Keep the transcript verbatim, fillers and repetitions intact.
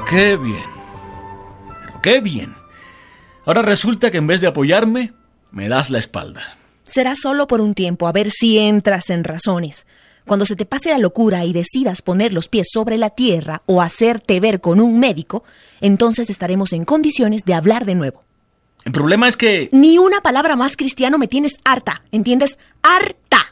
qué bien. Pero qué bien. Ahora resulta que en vez de apoyarme, me das la espalda. Será solo por un tiempo, a ver si entras en razones. Cuando se te pase la locura y decidas poner los pies sobre la tierra o hacerte ver con un médico, entonces estaremos en condiciones de hablar de nuevo. El problema es que... Ni una palabra más, Cristiano, me tienes harta, ¿entiendes? ¡Harta!